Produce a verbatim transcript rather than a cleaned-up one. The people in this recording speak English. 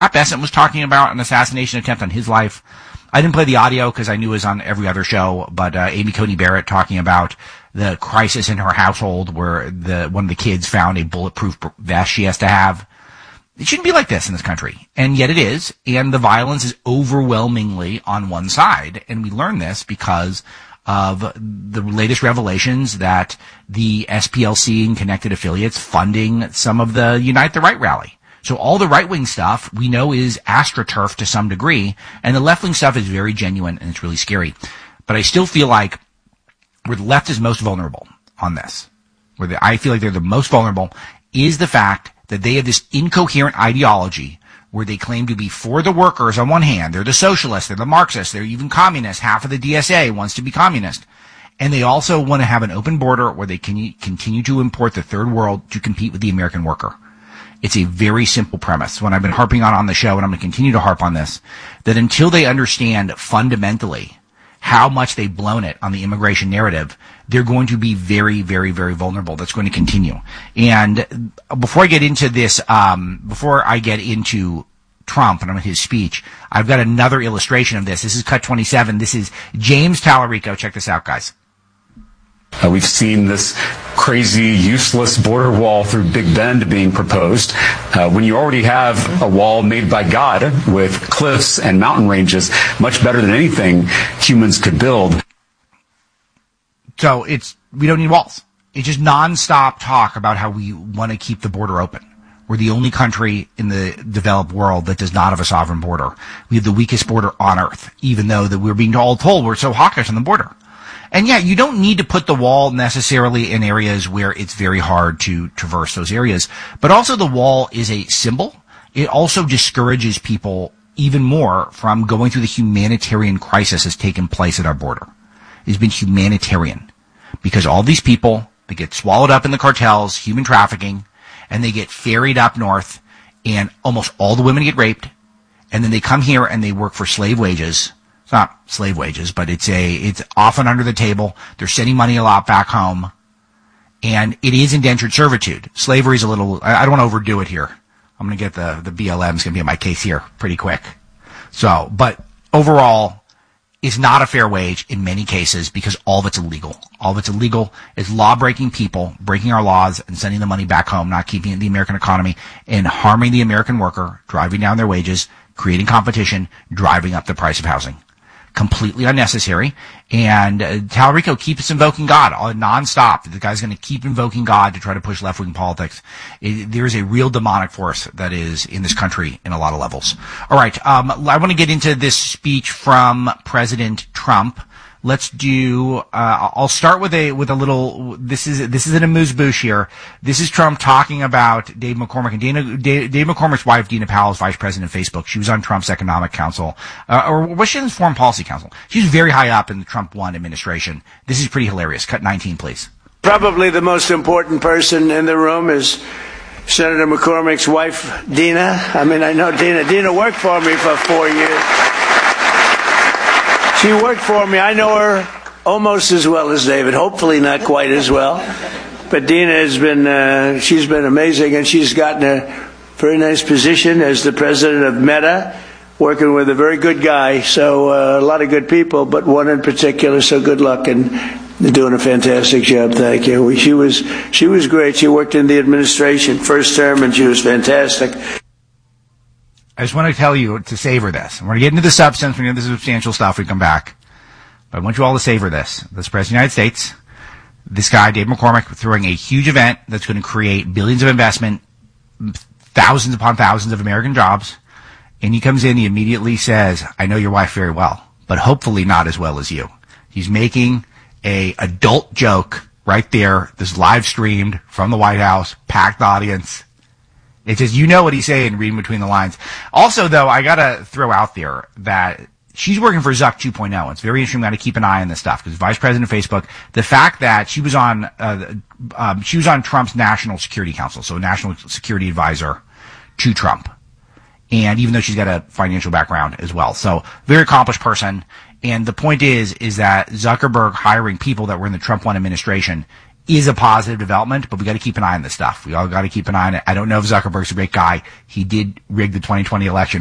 Bessent was talking about an assassination attempt on his life. I didn't play the audio because I knew it was on every other show, but uh, Amy Coney Barrett talking about the crisis in her household where the one of the kids found a bulletproof vest she has to have. It shouldn't be like this in this country, and yet it is, and the violence is overwhelmingly on one side, and we learn this because of the latest revelations that the S P L C and connected affiliates funding some of the Unite the Right rally. So all the right-wing stuff we know is astroturf to some degree, and the left-wing stuff is very genuine, and it's really scary. But I still feel like where the left is most vulnerable on this, where the, I feel like they're the most vulnerable, is the fact that they have this incoherent ideology where they claim to be for the workers on one hand. They're the socialists, they're the Marxists, they're even communists. Half of the D S A wants to be communist. And they also want to have an open border where they can continue to import the third world to compete with the American worker. It's a very simple premise. When I've been harping on on the show, and I'm going to continue to harp on this, that until they understand fundamentally how much they've blown it on the immigration narrative, they're going to be very, very, very vulnerable. That's going to continue. And before I get into this, um, before I get into Trump and his speech, I've got another illustration of this. This is Cut twenty-seven. This is James Tallarico. Check this out, guys. Uh, we've seen this crazy, useless border wall through Big Bend being proposed. Uh, when you already have a wall made by God with cliffs and mountain ranges, much better than anything humans could build. So it's, we don't need walls. It's just nonstop talk about how we want to keep the border open. We're the only country in the developed world that does not have a sovereign border. We have the weakest border on earth, even though that we're being all told we're so hawkish on the border. And yeah, you don't need to put the wall necessarily in areas where it's very hard to traverse those areas. But also the wall is a symbol. It also discourages people even more from going through the humanitarian crisis that's taken place at our border. It's been humanitarian. Because all these people, they get swallowed up in the cartels, human trafficking, and they get ferried up north, and almost all the women get raped, and then they come here and they work for slave wages. It's not slave wages, but it's a, it's often under the table. They're sending money a lot back home. And it is indentured servitude. Slavery is a little, I don't want to overdo it here. I'm going to get the, the B L M's going to be in my case here pretty quick. So, but overall, it's not a fair wage in many cases because all of it's illegal. All of it's illegal is law-breaking people, breaking our laws and sending the money back home, not keeping the American economy, and harming the American worker, driving down their wages, creating competition, driving up the price of housing. Completely unnecessary. And uh, Tallarico keeps invoking God all, nonstop. The guy's going to keep invoking God to try to push left-wing politics. It, there is a real demonic force that is in this country in a lot of levels. All right, um, I want to get into this speech from President Trump. Let's do. Uh, I'll start with a with a little. This is this is an amuse-bouche here. This is Trump talking about Dave McCormick and Dana, Dave, Dave McCormick's wife, Dina Powell, is vice president of Facebook. She was on Trump's Economic Council, uh, or was she in his Foreign Policy Council? She was very high up in the Trump one administration. This is pretty hilarious. Cut nineteen, please. Probably the most important person in the room is Senator McCormick's wife, Dina. I mean, I know Dina. Dina worked for me for four years. She worked for me. I know her almost as well as David. Hopefully not quite as well. But Dina has been, uh, she's been amazing, and she's gotten a very nice position as the president of Meta, working with a very good guy. So uh, a lot of good people, but one in particular. So good luck, and they're doing a fantastic job. Thank you. She was, she was great. She worked in the administration first term, and she was fantastic. I just want to tell you to savor this. We're going to get into the substance. We're going to get into the substantial stuff. We come back. But I want you all to savor this. This President of the United States, this guy, Dave McCormick, throwing a huge event that's going to create billions of investment, thousands upon thousands of American jobs. And he comes in, he immediately says, I know your wife very well, but hopefully not as well as you. He's making a adult joke right there. This live streamed from the White House, packed audience. It says, you know what he's saying, reading between the lines. Also, though, I got to throw out there that she's working for Zuck two point oh. It's very interesting. We got to keep an eye on this stuff because vice president of Facebook, the fact that she was on, uh, um, she was on Trump's National Security Council, so a national security advisor to Trump. And even though she's got a financial background as well. So very accomplished person. And the point is, is that Zuckerberg hiring people that were in the Trump one administration is a positive development, but we got to keep an eye on this stuff. We all got to keep an eye on it. I don't know if Zuckerberg's a great guy. He did rig the twenty twenty election